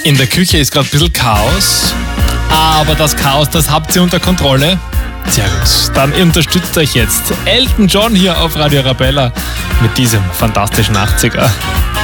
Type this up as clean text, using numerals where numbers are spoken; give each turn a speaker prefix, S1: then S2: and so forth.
S1: In der Küche ist gerade ein bisschen Chaos, aber das Chaos, das habt ihr unter Kontrolle. Sehr gut, dann unterstützt euch jetzt Elton John hier auf Radio Arabella mit diesem fantastischen 80er.